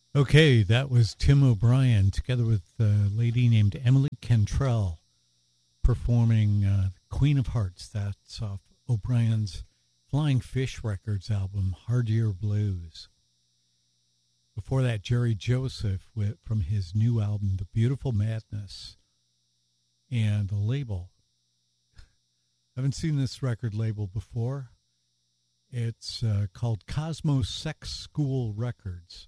Okay, that was Tim O'Brien together with a lady named Emily Cantrell performing Queen of Hearts. That's off O'Brien's Flying Fish Records album, Hard Year Blues. Before that, Jerry Joseph from his new album, The Beautiful Madness, and the label. I haven't seen this record label before. It's called Cosmos Sex School Records.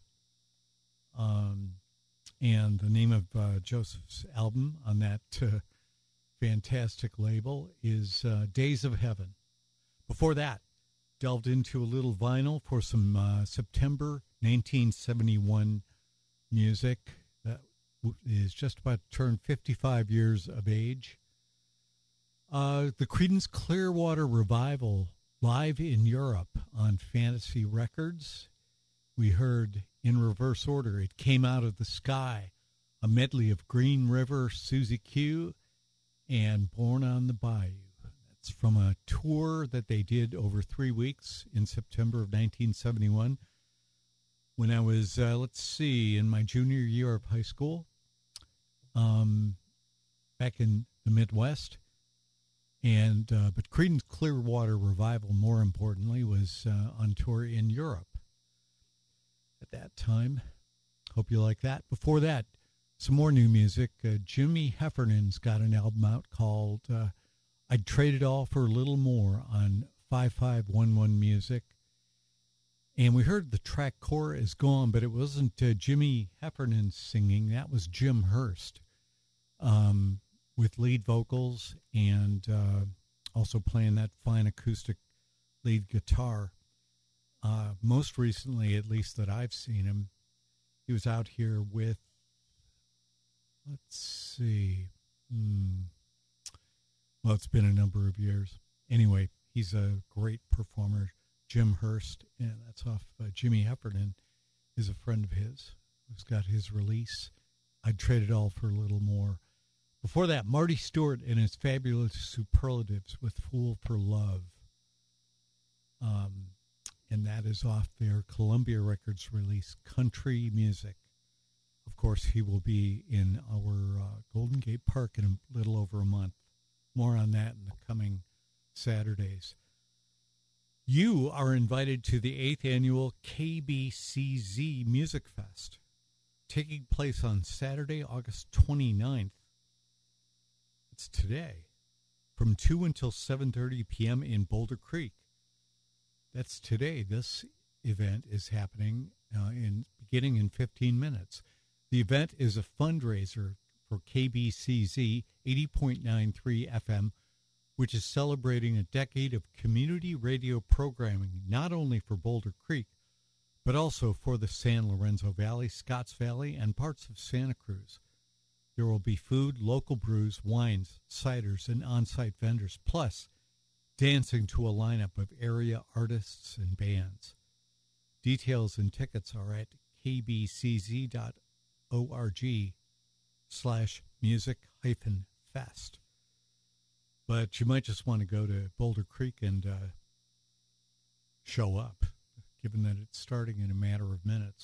And the name of Joseph's album on that fantastic label is Days of Heaven. Before that, delved into a little vinyl for some September 1971 music that is just about to turn 55 years of age. The Creedence Clearwater Revival live in Europe on Fantasy Records. We heard in reverse order, It Came Out of the Sky, a medley of Green River, Susie Q, and Born on the Bayou. That's from a tour that they did over 3 weeks in September of 1971 when I was, in my junior year of high school, back in the Midwest. And but Creedence Clearwater Revival, more importantly, was on tour in Europe at that time. Hope you like that. Before that, some more new music. Jimmy Heffernan's got an album out called I'd Trade It All for a Little More on 5511 Music. And we heard the track Core Is Gone, but it wasn't Jimmy Heffernan singing. That was Jim Hurst with lead vocals and also playing that fine acoustic lead guitar. Most recently, at least that I've seen him, he was out here with, let's see, well, it's been a number of years. Anyway, he's a great performer, Jim Hurst, and that's off Jimmy Heffernan is a friend of his who's got his release, I'd Trade It All for a Little More. Before that, Marty Stewart and his fabulous superlatives with Fool for Love. And that is off their Columbia Records release, Country Music. Of course, he will be in our Golden Gate Park in a little over a month. More on that in the coming Saturdays. You are invited to the 8th annual KBCZ Music Fest, taking place on Saturday, August 29th. It's today, from 2 until 7:30 p.m. in Boulder Creek. That's today. This event is happening beginning in 15 minutes. The event is a fundraiser for KBCZ 80.93 FM, which is celebrating a decade of community radio programming, not only for Boulder Creek, but also for the San Lorenzo Valley, Scotts Valley, and parts of Santa Cruz. There will be food, local brews, wines, ciders, and on-site vendors, plus dancing to a lineup of area artists and bands. Details and tickets are at kbcz.org/music-fest. But you might just want to go to Boulder Creek and show up, given that it's starting in a matter of minutes.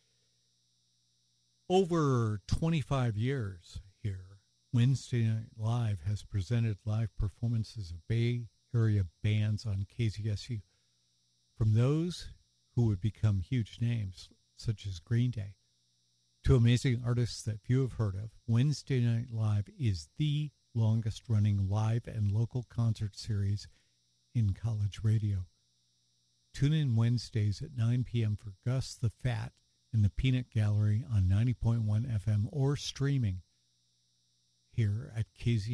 Over 25 years here, Wednesday Night Live has presented live performances of Bay Area bands on KZSU, from those who would become huge names, such as Green Day, to amazing artists that few have heard of. Wednesday Night Live is the longest-running live and local concert series in college radio. Tune in Wednesdays at 9 p.m. for Gus the Fat in the Peanut Gallery on 90.1 FM or streaming here at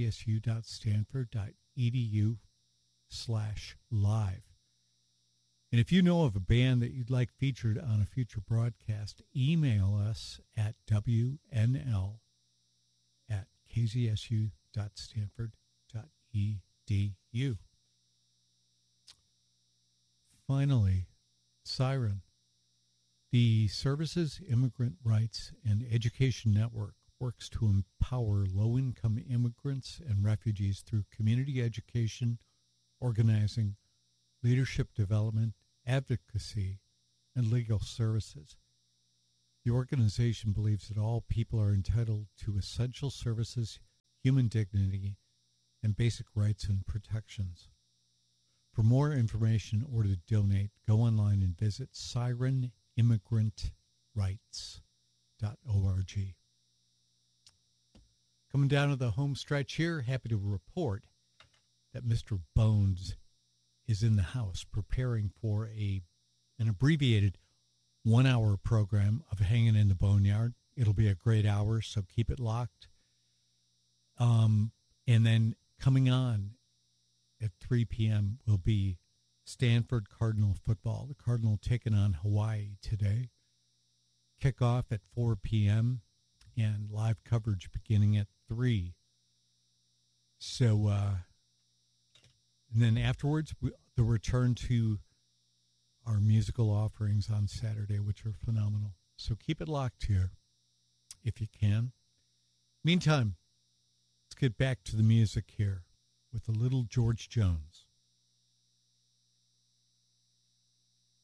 kzsu.stanford.edu/live. And if you know of a band that you'd like featured on a future broadcast, email us at wn@kzsu.stanford.edu. Finally, Siren. The Services, Immigrant Rights, and Education Network works to empower low-income immigrants and refugees through community education, organizing, leadership development, advocacy, and legal services. The organization believes that all people are entitled to essential services, human dignity, and basic rights and protections. For more information or to donate, go online and visit sireninmigrant.rights.org. Coming down to the home stretch here, happy to report that Mr. Bones is in the house preparing for an abbreviated 1-hour program of Hanging in the Boneyard. It'll be a great hour, so keep it locked. And then coming on at 3 p.m. will be Stanford Cardinal football. The Cardinal taking on Hawaii today. Kickoff at 4 p.m. and live coverage beginning at 3. So, and then afterwards, the return to our musical offerings on Saturday, which are phenomenal. So keep it locked here if you can. Meantime, let's get back to the music here with a little George Jones.